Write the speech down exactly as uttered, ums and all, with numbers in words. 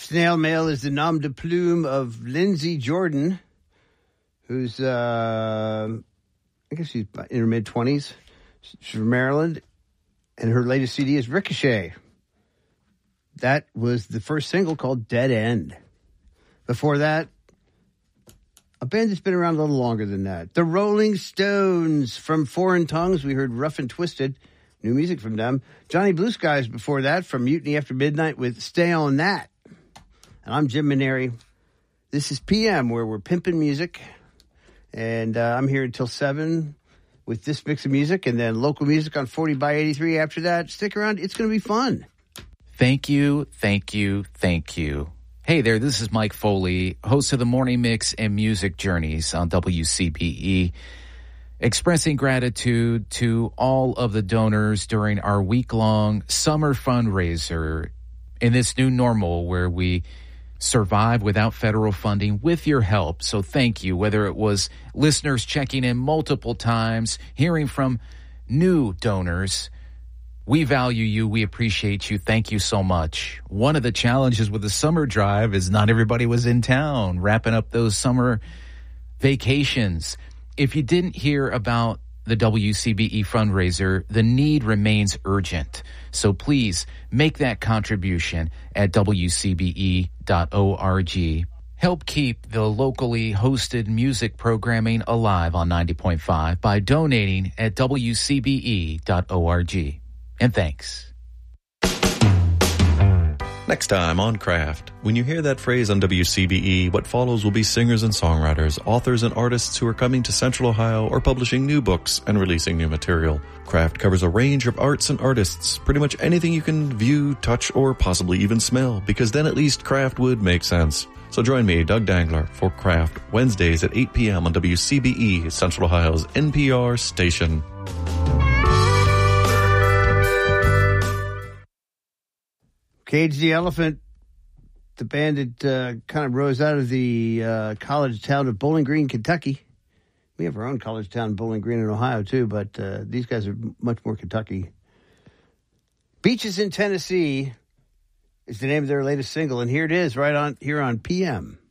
Snail Mail is the nom de plume of Lindsay Jordan, who's, uh, I guess she's in her mid-twenties. She's from Maryland, and her latest C D is Ricochet. That was the first single called Dead End. Before that, a band that's been around a little longer than that. The Rolling Stones from Foreign Tongues. We heard Rough and Twisted. New music from them. Johnny Blue Skies before that from Mutiny After Midnight with Stay On That. And I'm Jim Maneri. This is P M, where we're pimping music. And uh, I'm here until seven with this mix of music and then local music on forty by eighty-three after that. Stick around. It's going to be fun. Thank you, thank you, thank you. Hey there, this is Mike Foley, host of the Morning Mix and Music Journeys on W C B E, expressing gratitude to all of the donors during our week-long summer fundraiser in this new normal where we survive without federal funding with your help. So thank you, whether it was listeners checking in multiple times, hearing from new donors. We value you. We appreciate you. Thank you so much. One of the challenges with the summer drive is not everybody was in town, wrapping up those summer vacations. If you didn't hear about the W C B E fundraiser, the need remains urgent. So please make that contribution at W C B E dot org. Help keep the locally hosted music programming alive on ninety point five by donating at W C B E dot org. And thanks. Next time on Craft, when you hear that phrase on W C B E, what follows will be singers and songwriters, authors and artists who are coming to Central Ohio or publishing new books and releasing new material. Craft covers a range of arts and artists, pretty much anything you can view, touch, or possibly even smell, because then at least Craft would make sense. So join me, Doug Dangler, for Craft, Wednesdays at eight p.m. on W C B E, Central Ohio's N P R station. Cage the Elephant, the band that uh, kind of rose out of the uh, college town of Bowling Green, Kentucky. We have our own college town, Bowling Green in Ohio, too, but uh, these guys are much more Kentucky. Beaches in Tennessee is the name of their latest single, and here it is right on here on P M.